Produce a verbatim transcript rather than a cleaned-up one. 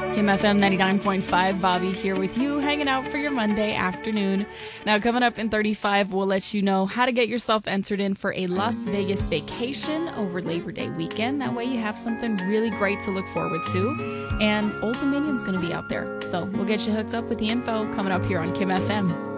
Kim F M ninety-nine point five, Bobby here with you, hanging out for your Monday afternoon. Now, coming up in thirty-five, we'll let you know how to get yourself entered in for a Las Vegas vacation over Labor Day weekend. That way you have something really great to look forward to. And Old Dominion's going to be out there. So we'll get you hooked up with the info coming up here on Kim F M.